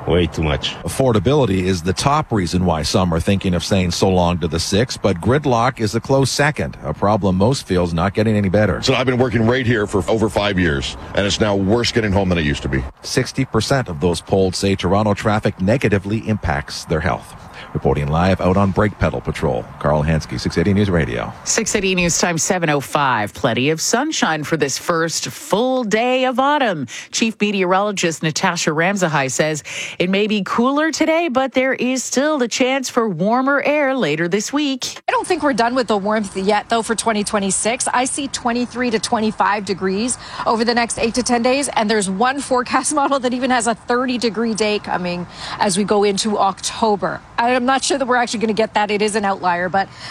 way too much. Affordability is the top reason why some are thinking of saying so long to the six, but gridlock is a close second, a problem most feel is not getting any better. So I've been working right here for over five years, and it's now worse getting home than it used to be. sixty percent of those polled say Toronto traffic negatively impacts their health. Reporting live out on Brake Pedal Patrol, Carl Hansky, six eighty News Radio. six eighty News Time, seven oh five. Plenty of sunshine for this first full day of autumn. Chief Meteorologist Natasha Ramsahai says it may be cooler today, but there is still the chance for warmer air later this week. I don't think we're done with the warmth yet, though, for twenty twenty-six. I see twenty-three to twenty-five degrees over the next eight to ten days, and there's one forecast model that even has a thirty degree day coming as we go into October. I'm not sure that we're actually going to get that. It is an outlier, but